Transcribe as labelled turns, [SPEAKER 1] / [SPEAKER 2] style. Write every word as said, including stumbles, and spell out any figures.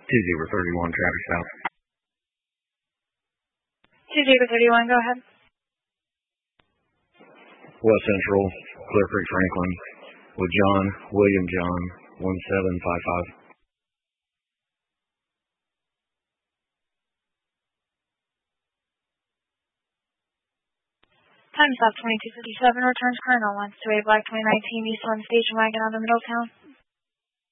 [SPEAKER 1] two zero three one, Travis South.
[SPEAKER 2] two zero three one, go ahead.
[SPEAKER 1] West Central, Clear Creek, Franklin, with John, William John, one seven five five.
[SPEAKER 2] Time stop twenty-two fifty-seven, returns current on one two eight Black twenty nineteen East one Station Wagon out of Middletown.